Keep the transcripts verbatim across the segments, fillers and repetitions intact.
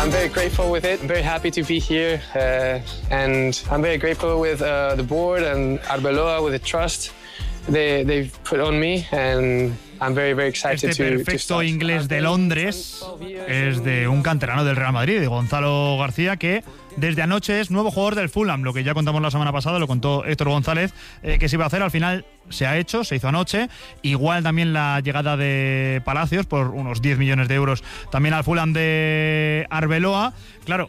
I'm very grateful with it. I'm very happy to be here, uh, and I'm very grateful with uh, the board and Arbeloa with the trust they they've put on me, and I'm very, very excited este to, perfecto to inglés de Londres es de un canterano del Real Madrid, de Gonzalo García, que desde anoche es nuevo jugador del Fulham, lo que ya contamos la semana pasada, lo contó Héctor González, eh, que se iba a hacer, al final se ha hecho, se hizo anoche. Igual también la llegada de Palacios por unos diez millones de euros también al Fulham de Arbeloa. Claro,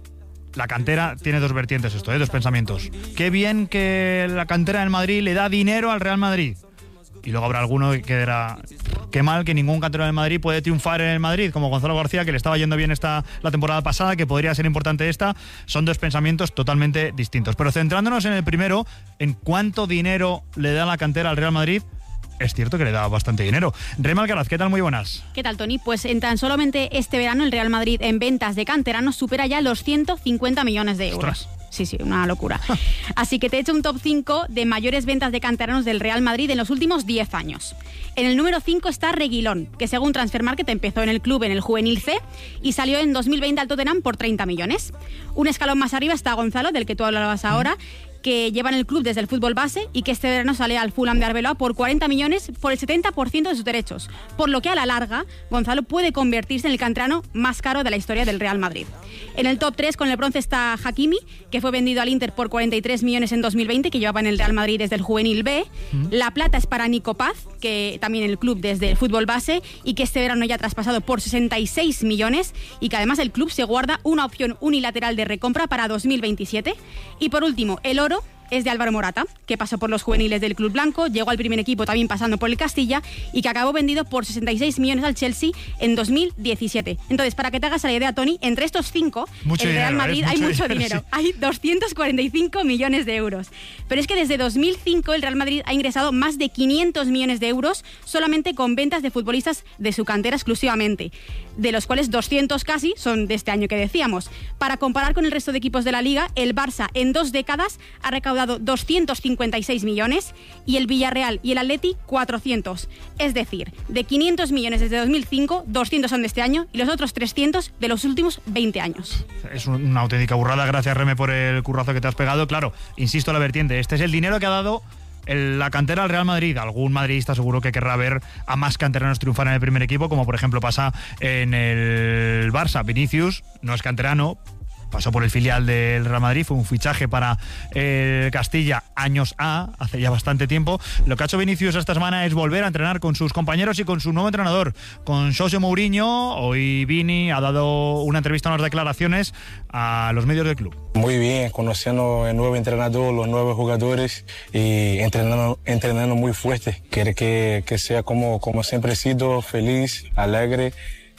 la cantera tiene dos vertientes esto, ¿eh? dos pensamientos. Qué bien que la cantera del Madrid le da dinero al Real Madrid. Y luego habrá alguno que dirá, qué mal que ningún canterano del Madrid puede triunfar en el Madrid, como Gonzalo García, que le estaba yendo bien esta la temporada pasada, que podría ser importante esta. Son dos pensamientos totalmente distintos. Pero centrándonos en el primero, en cuánto dinero le da la cantera al Real Madrid, es cierto que le da bastante dinero. Rema Alcaraz, ¿qué tal? Muy buenas. ¿Qué tal, Tony? Pues en tan solamente este verano el Real Madrid en ventas de canteranos supera ya los ciento cincuenta millones de euros. ¡Ostras! Sí, sí, una locura. Así que te he hecho un top cinco de mayores ventas de canteranos del Real Madrid en los últimos diez años. En el número cinco está Reguilón, que según Transfermarkt empezó en el club en el Juvenil C y salió en dos mil veinte al Tottenham por treinta millones. Un escalón más arriba está Gonzalo, del que tú hablabas ahora, que lleva en el club desde el fútbol base y que este verano sale al Fulham de Arbeloa por cuarenta millones por el setenta por ciento de sus derechos, por lo que a la larga Gonzalo puede convertirse en el canterano más caro de la historia del Real Madrid. En el top tres con el bronce está Hakimi, que fue vendido al Inter por cuarenta y tres millones en dos mil veinte, que llevaba en el Real Madrid desde el Juvenil B. Mm. La plata es para Nico Paz, que también en el club desde el fútbol base y que este verano ya ha traspasado por sesenta y seis millones y que además el club se guarda una opción unilateral de recompra para dos mil veintisiete. Y por último, el oro es de Álvaro Morata, que pasó por los juveniles del Club Blanco, llegó al primer equipo también pasando por el Castilla y que acabó vendido por sesenta y seis millones al Chelsea en dos mil diecisiete. Entonces, para que te hagas la idea, Tony, entre estos cinco, mucho el Real dinero, Madrid ¿eh? hay mucho mucho dinero, dinero, sí. Hay doscientos cuarenta y cinco millones de euros. Pero es que desde dos mil cinco el Real Madrid ha ingresado más de quinientos millones de euros solamente con ventas de futbolistas de su cantera exclusivamente, de los cuales doscientos casi son de este año que decíamos. Para comparar con el resto de equipos de la Liga, el Barça en dos décadas ha recaudado doscientos cincuenta y seis millones y el Villarreal y el Atleti cuatrocientos. Es decir, de quinientos millones desde dos mil cinco, doscientos son de este año y los otros trescientos de los últimos veinte años. Es una auténtica burrada. Gracias, Reme, por el currazo que te has pegado. Claro, insisto, la vertiente. Este es el dinero que ha dado el, la cantera al Real Madrid. Algún madridista seguro que querrá ver a más canteranos triunfar en el primer equipo, como por ejemplo pasa en el Barça. Vinicius no es canterano, pasó por el filial del Real Madrid, fue un fichaje para el Castilla años A, hace ya bastante tiempo. Lo que ha hecho Vinicius esta semana es volver a entrenar con sus compañeros y con su nuevo entrenador, con José Mourinho. Hoy Vini ha dado una entrevista, unas declaraciones a los medios del club. Muy bien, conociendo el nuevo entrenador, los nuevos jugadores y entrenando, entrenando muy fuerte. Quiere que, que sea como, como siempre he sido, feliz, alegre.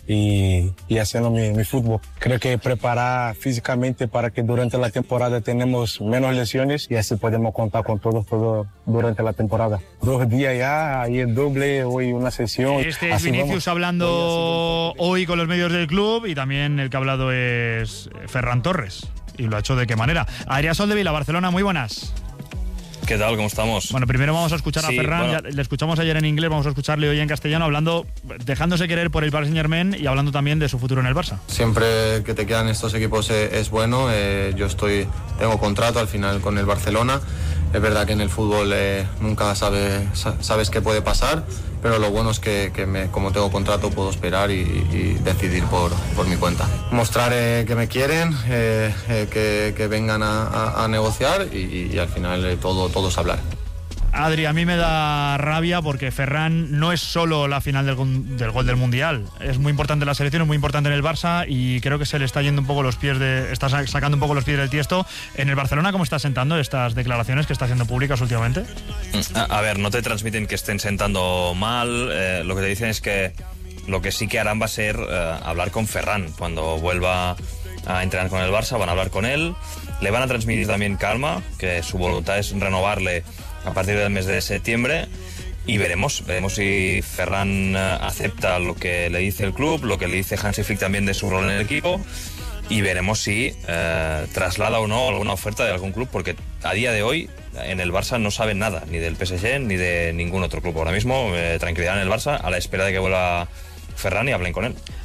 Y, y haciendo mi, mi fútbol. Creo que preparar físicamente para que durante la temporada tenemos menos lesiones y así podemos contar con todos todo durante la temporada. Dos días ya, ahí el doble, hoy una sesión. Este es Vinicius hablando hoy con los medios del club y también el que ha hablado es Ferran Torres. Y lo ha hecho de qué manera. Adrián Soldevila, Barcelona, muy buenas. ¿Qué tal? ¿Cómo estamos? Bueno, primero vamos a escuchar sí, a Ferran, bueno. ya le escuchamos ayer en inglés, vamos a escucharle hoy en castellano, hablando, dejándose querer por el Paris Saint-Germain y hablando también de su futuro en el Barça. Siempre que te quedan estos equipos es, es bueno, eh, yo estoy, tengo contrato al final con el Barcelona. Es verdad que en el fútbol eh, nunca sabe, sabes qué puede pasar, pero lo bueno es que, que me, como tengo contrato puedo esperar y, y decidir por, por mi cuenta. Mostrar eh, que me quieren, eh, eh, que, que vengan a, a, a negociar y, y al final eh, todo, todo es hablar. Adri, a mí me da rabia porque Ferran no es solo la final del, del gol del Mundial. Es muy importante en la selección, es muy importante en el Barça y creo que se le está yendo un poco los pies de, está sacando un poco los pies del tiesto. En el Barcelona, ¿cómo está sentando estas declaraciones que está haciendo públicas últimamente? A, a ver, no te transmiten que estén sentando mal. Eh, lo que te dicen es que lo que sí que harán va a ser eh, hablar con Ferran. Cuando vuelva a entrenar con el Barça, van a hablar con él. Le van a transmitir también calma, que su voluntad es renovarle a partir del mes de septiembre y veremos, veremos si Ferran acepta lo que le dice el club, lo que le dice Hansi Flick también de su rol en el equipo y veremos si eh, traslada o no alguna oferta de algún club, porque a día de hoy en el Barça no saben nada, ni del P S G ni de ningún otro club. Ahora mismo, eh, tranquilidad en el Barça, a la espera de que vuelva Ferran y hablen con él.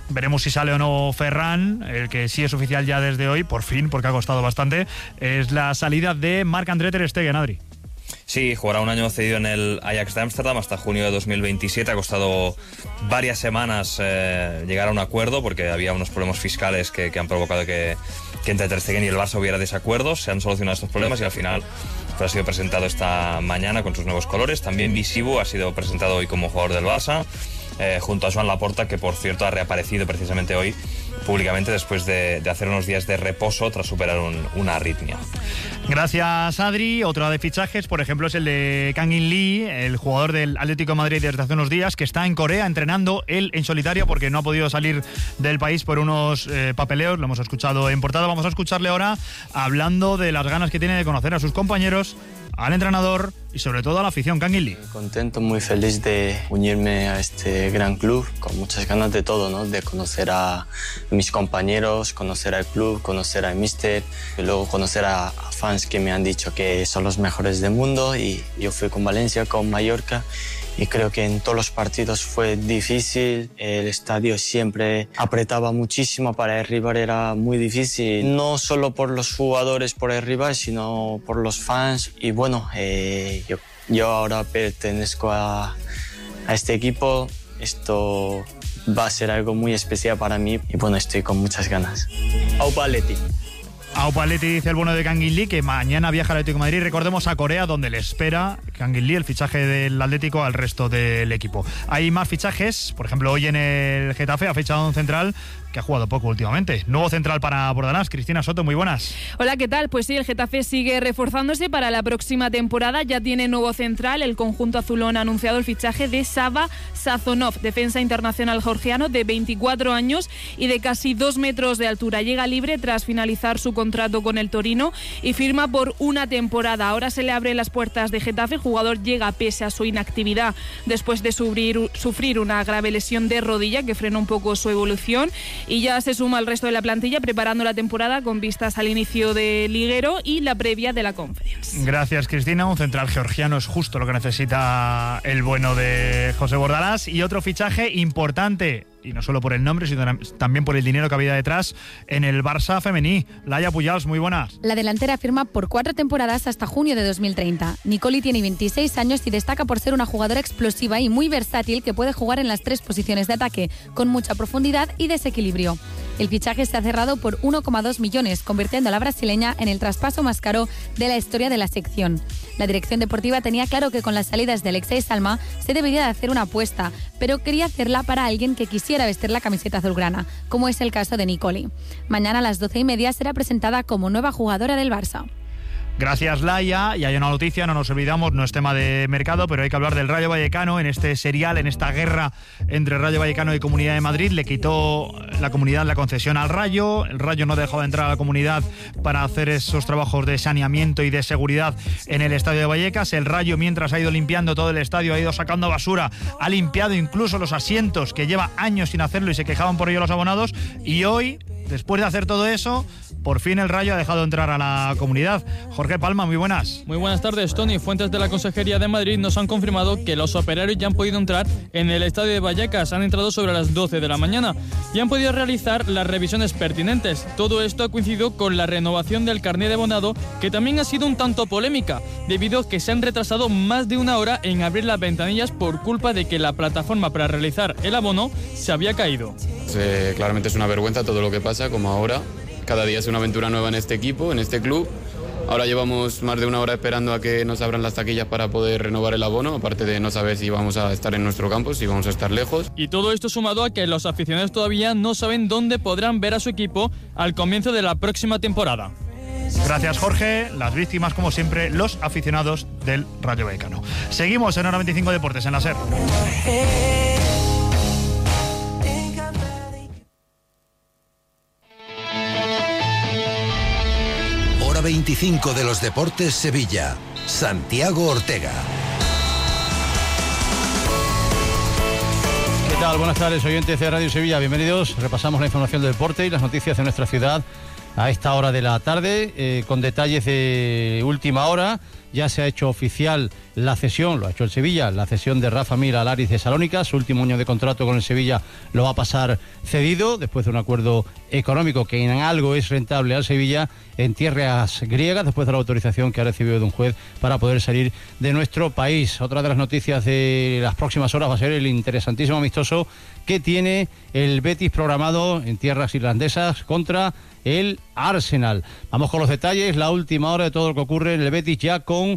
veremos si sale o no Ferran. El que sí es oficial ya desde hoy, por fin, porque ha costado bastante, es la salida de Marc-André ter Stegen, Adri. Sí, jugará un año cedido en el Ajax de Ámsterdam hasta junio de dos mil veintisiete. Ha costado varias semanas eh, llegar a un acuerdo porque había unos problemas fiscales que, que han provocado que, que entre ter Stegen y el Barça hubiera desacuerdos. Se han solucionado estos problemas y al final pues, ha sido presentado esta mañana con sus nuevos colores. También Visivo ha sido presentado hoy como jugador del Barça, eh, junto a Joan Laporta, que por cierto ha reaparecido precisamente hoy públicamente después de, de hacer unos días de reposo tras superar un, una arritmia. Gracias, Adri. Otra de fichajes, por ejemplo, es el de Kang-in Lee, el jugador del Atlético de Madrid desde hace unos días, que está en Corea entrenando él en solitario porque no ha podido salir del país por unos eh, papeleos. Lo hemos escuchado en portada. Vamos a escucharle ahora hablando de las ganas que tiene de conocer a sus compañeros, al entrenador y sobre todo a la afición. Kang-in Lee. Contento, muy feliz de unirme a este gran club, con muchas ganas de todo, ¿no? De conocer a mis compañeros, conocer al club, conocer al míster, y luego conocer a, a fans que me han dicho que son los mejores del mundo. Y yo fui con Valencia, con Mallorca, y creo que en todos los partidos fue difícil. El estadio siempre apretaba muchísimo, para el rival era muy difícil, no solo por los jugadores, por el rival, sino por los fans. Y bueno, eh, yo, yo ahora pertenezco a, a este equipo. Esto va a ser algo muy especial para mí y bueno, estoy con muchas ganas. Aupa Atleti. Aupa Atleti, dice el bueno de Kang-in Lee, que mañana viaja al Atlético de Madrid. Recordemos a Corea, donde le espera Kang-in Lee el fichaje del Atlético al resto del equipo. Hay más fichajes, por ejemplo, hoy en el Getafe ha fichado un central que ha jugado poco últimamente. Nuevo central para Bordalás. Cristina Soto, muy buenas. Hola, ¿qué tal? Pues sí, el Getafe sigue reforzándose para la próxima temporada. Ya tiene nuevo central. El conjunto azulón ha anunciado el fichaje de Sava Sazonov, defensa internacional georgiano de veinticuatro años y de casi dos metros de altura. Llega libre tras finalizar su contrato con el Torino y firma por una temporada. Ahora se le abren las puertas de Getafe. El jugador llega pese a su inactividad después de sufrir, sufrir una grave lesión de rodilla que frenó un poco su evolución. Y ya se suma al resto de la plantilla preparando la temporada con vistas al inicio de liguero y la previa de la Conference. Gracias, Cristina. Un central georgiano es justo lo que necesita el bueno de José Bordalás. Y otro fichaje importante, y no solo por el nombre, sino también por el dinero que había detrás, en el Barça femení. Laia Pujals, muy buenas. La delantera firma por cuatro temporadas hasta junio de dos mil treinta. Nicoli tiene veintiséis años y destaca por ser una jugadora explosiva y muy versátil que puede jugar en las tres posiciones de ataque, con mucha profundidad y desequilibrio. El fichaje se ha cerrado por uno coma dos millones, convirtiendo a la brasileña en el traspaso más caro de la historia de la sección. La dirección deportiva tenía claro que con las salidas de Alexei Salma se debería de hacer una apuesta, pero quería hacerla para alguien que quisiera vestir la camiseta azulgrana, como es el caso de Nicoli. Mañana a las doce y media será presentada como nueva jugadora del Barça. Gracias, Laia. Y hay una noticia, no nos olvidamos, no es tema de mercado, pero hay que hablar del Rayo Vallecano. En este serial, en esta guerra entre Rayo Vallecano y Comunidad de Madrid, le quitó la Comunidad la concesión al Rayo. El Rayo no dejó de entrar a la Comunidad para hacer esos trabajos de saneamiento y de seguridad en el estadio de Vallecas. El Rayo, mientras ha ido limpiando todo el estadio, ha ido sacando basura, ha limpiado incluso los asientos, que lleva años sin hacerlo y se quejaban por ello los abonados. Y hoy, después de hacer todo eso, por fin el Rayo ha dejado entrar a la Comunidad. Jorge Palma, muy buenas. Muy buenas tardes, Tony. Fuentes de la Consejería de Madrid nos han confirmado que los operarios ya han podido entrar en el estadio de Vallecas. Han entrado sobre las doce de la mañana y han podido realizar las revisiones pertinentes. Todo esto ha coincidido con la renovación del carné de abonado, que también ha sido un tanto polémica, debido a que se han retrasado más de una hora en abrir las ventanillas por culpa de que la plataforma para realizar el abono se había caído. Eh, claramente es una vergüenza todo lo que pasa, como ahora. Cada día es una aventura nueva en este equipo, en este club. Ahora llevamos más de una hora esperando a que nos abran las taquillas para poder renovar el abono, aparte de no saber si vamos a estar en nuestro campo, si vamos a estar lejos. Y todo esto sumado a que los aficionados todavía no saben dónde podrán ver a su equipo al comienzo de la próxima temporada. Gracias, Jorge. Las víctimas, como siempre, los aficionados del Rayo Vallecano. Seguimos en Hora veinticinco Deportes, en la SER. veinticinco de los Deportes Sevilla. Santiago Ortega. ¿Qué tal? Buenas tardes, oyentes de Radio Sevilla. Bienvenidos. Repasamos la información del deporte y las noticias de nuestra ciudad a esta hora de la tarde, eh, con detalles de última hora. Ya se ha hecho oficial la cesión, lo ha hecho el Sevilla, la cesión de Rafa Mir al Aris de Salónica. Su último año de contrato con el Sevilla lo va a pasar cedido, después de un acuerdo económico que en algo es rentable al Sevilla, en tierras griegas, después de la autorización que ha recibido de un juez para poder salir de nuestro país. Otra de las noticias de las próximas horas va a ser el interesantísimo amistoso que tiene el Betis programado en tierras irlandesas contra el Arsenal. Vamos con los detalles, la última hora de todo lo que ocurre en el Betis, ya con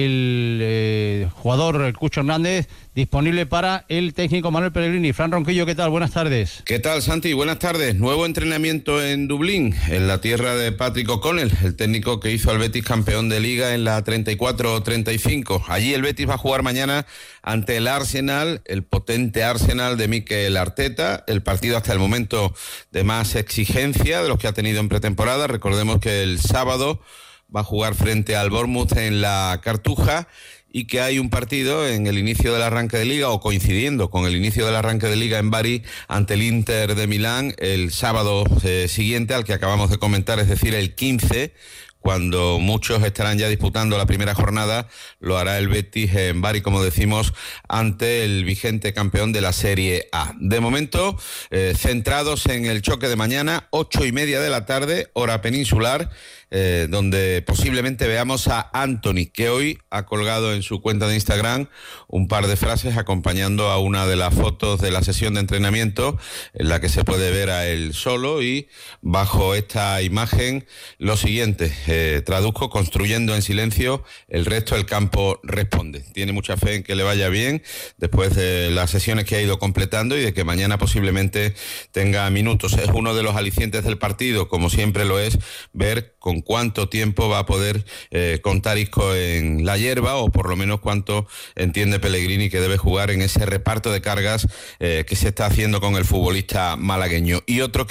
el eh, jugador, el Cucho Hernández, disponible para el técnico Manuel Pellegrini. Fran Ronquillo, ¿qué tal? Buenas tardes. ¿Qué tal, Santi? Buenas tardes. Nuevo entrenamiento en Dublín, en la tierra de Patrick O'Connell, el técnico que hizo al Betis campeón de Liga en la treinta y cuatro treinta y cinco. Allí el Betis va a jugar mañana ante el Arsenal, el potente Arsenal de Mikel Arteta, el partido hasta el momento de más exigencia de los que ha tenido en pretemporada. Recordemos que el sábado va a jugar frente al Bournemouth en la Cartuja y que hay un partido en el inicio del arranque de Liga, o coincidiendo con el inicio del arranque de Liga en Bari, ante el Inter de Milán el sábado eh, siguiente al que acabamos de comentar, es decir, el quince, cuando muchos estarán ya disputando la primera jornada. Lo hará el Betis en Bari, como decimos, ante el vigente campeón de la Serie A. De momento, eh, centrados en el choque de mañana, ocho y media de la tarde, hora peninsular, eh, donde posiblemente veamos a Anthony, que hoy ha colgado en su cuenta de Instagram un par de frases acompañando a una de las fotos de la sesión de entrenamiento, en la que se puede ver a él solo, y bajo esta imagen lo siguiente: Eh, traduzco, construyendo en silencio, el resto del campo responde. Tiene mucha fe en que le vaya bien después de las sesiones que ha ido completando y de que mañana posiblemente tenga minutos. Es uno de los alicientes del partido, como siempre lo es, ver con cuánto tiempo va a poder eh, contar Isco en la hierba, o por lo menos cuánto entiende Pellegrini que debe jugar en ese reparto de cargas eh, que se está haciendo con el futbolista malagueño. Y otro que